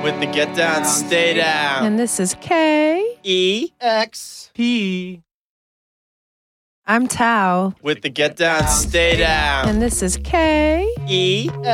With the Get Down, Stay Down. And this is KEXP. I'm Tao. With the Get Down, Stay Down. And this is KEXP.